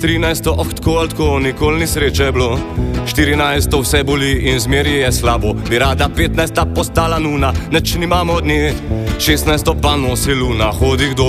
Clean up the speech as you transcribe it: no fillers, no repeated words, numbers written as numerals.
13. Tako ali tako, nikoli ni sreče bilo. 14. Vse boli in zmeri je slabo. Bi rada 15. postala nuna, neč nimamo od nje. 16. pa nosi luna, hodi kdo